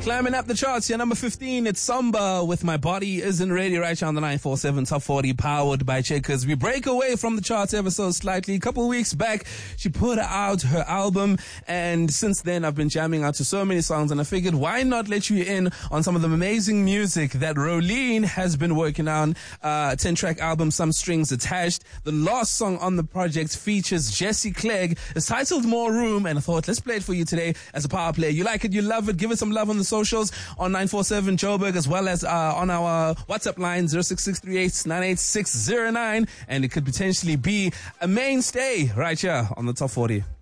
Climbing up the charts, number 15, it's Samba with My Body Isn't Ready right here on the 947 Top 40 powered by Checkers. We break away from the charts ever so slightly. A couple of weeks back, she put out her album, and since then I've been jamming out to so many songs, and I figured why not let you in on some of the amazing music that Rolene has been working on. 10-track album, Some Strings Attached. The last song on the project features Jesse Clegg. It's titled More Room, and I thought let's play it for you today as a power play. You like it, you love it, give it some love on the socials on 947 Joburg, as well as on our WhatsApp line 0663898609, and it could potentially be a mainstay right here on the Top 40.